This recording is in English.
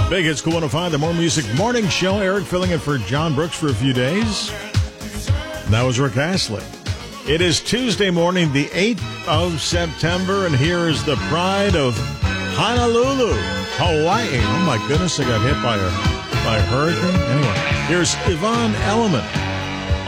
Big Hits Cool 105, the More Music Morning Show. Eric filling in for John Brooks for a few days. That was Rick Astley. It is Tuesday morning, the 8th of September, and here is the pride of Honolulu, Hawaii. Oh my goodness, they got hit by a hurricane. Anyway, here's Yvonne Elliman.